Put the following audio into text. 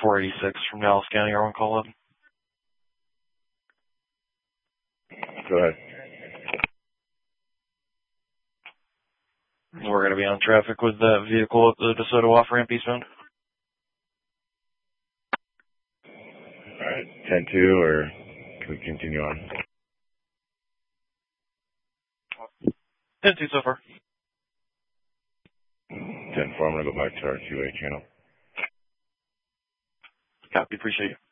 486 from Dallas County, our on call up. Go ahead. We're going to be on traffic with that vehicle at the DeSoto off-ramp eastbound. All right, 10-2, or can we continue on? 10-2 so far. 10-4, I'm going to go back to our 2A channel. Copy, appreciate you.